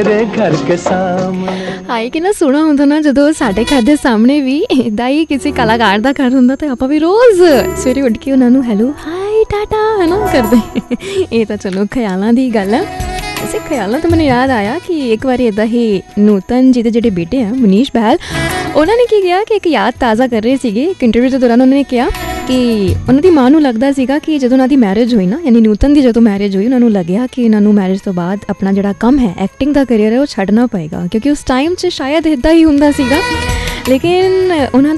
ਹਾਏ ਕਿੰਨਾ ਸੋਹਣਾ ਹੁੰਦਾ ਨਾ ਜਦੋਂ ਸਾਡੇ ਘਰ ਦੇ ਸਾਹਮਣੇ ਵੀ ਇੱਦਾਂ ਹੀ ਕਿਸੇ ਕਲਾਕਾਰ ਦਾ ਘਰ ਹੁੰਦਾ ਤੇ ਆਪਾਂ ਵੀ ਰੋਜ਼ ਸਵੇਰੇ ਉੱਠ ਕੇ ਉਹਨਾਂ ਨੂੰ ਹੈਲੋ ਹਾਈ ਟਾਟਾ ਹੈ ਨਾ ਕਰਦੇ। ਇਹ ਤਾਂ ਚਲੋ ਖਿਆਲਾਂ ਦੀ ਗੱਲ ਹੈ। ਵੈਸੇ ਖਿਆਲਾਂ ਤੋਂ ਮੈਨੂੰ ਯਾਦ ਆਇਆ ਕਿ ਇੱਕ ਵਾਰੀ ਇੱਦਾਂ ਹੀ ਨੂਤਨ ਜੀ ਦੇ ਜਿਹੜੇ ਬੇਟੇ ਆ ਮਨੀਸ਼ ਬਹਿਲ, ਉਹਨਾਂ ਨੇ ਕੀ ਕਿਹਾ ਕਿ ਇੱਕ ਯਾਦ ਤਾਜ਼ਾ ਕਰ ਰਹੇ ਸੀਗੇ। ਇੱਕ ਇੰਟਰਵਿਊ ਦੇ ਦੌਰਾਨ ਉਹਨਾਂ ਨੇ ਕਿਹਾ ਕਿ ਉਹਨਾਂ ਦੀ ਮਾਂ ਨੂੰ ਲੱਗਦਾ ਸੀਗਾ ਕਿ ਜਦੋਂ ਉਹਨਾਂ ਦੀ ਮੈਰਿਜ ਹੋਈ ਨਾ, ਯਾਨੀ ਨੂਤਨ ਦੀ ਜਦੋਂ ਮੈਰਿਜ ਹੋਈ, ਉਹਨਾਂ ਨੂੰ ਲੱਗਿਆ ਕਿ ਇਹਨਾਂ ਨੂੰ ਮੈਰਿਜ ਤੋਂ ਬਾਅਦ ਆਪਣਾ ਜਿਹੜਾ ਕੰਮ ਹੈ ਐਕਟਿੰਗ ਦਾ ਕਰੀਅਰ ਹੈ ਉਹ ਛੱਡਣਾ ਪਏਗਾ, ਕਿਉਂਕਿ ਉਸ ਟਾਈਮ 'ਚ ਸ਼ਾਇਦ ਇੱਦਾਂ ਹੀ ਹੁੰਦਾ ਸੀਗਾ। ਲੇਕਿਨ ਉਹਨਾਂ